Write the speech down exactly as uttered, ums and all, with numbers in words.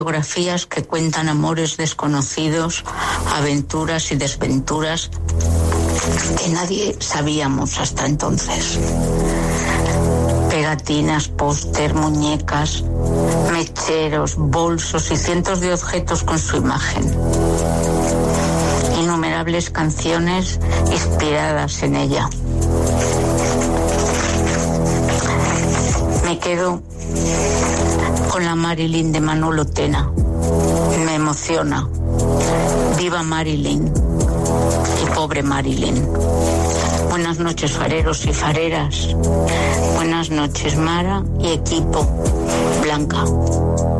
Biografías que cuentan amores desconocidos, aventuras y desventuras que nadie sabíamos hasta entonces. Pegatinas, póster, muñecas, mecheros, bolsos y cientos de objetos con su imagen. Innumerables canciones inspiradas en ella. Me quedo con la Marilyn de Manolo Tena. Me emociona. Viva Marilyn y pobre Marilyn. Buenas noches, fareros y fareras. Buenas noches, Mara y equipo. Blanca.